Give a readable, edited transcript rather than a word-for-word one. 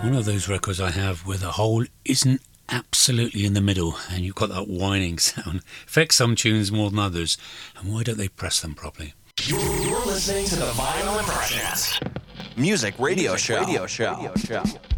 One of those records I have where the hole isn't absolutely in the middle and you've got that whining sound. Affects some tunes more than others, and why don't they press them properly? You're listening to the Vinyl Impressionist Music Radio Show.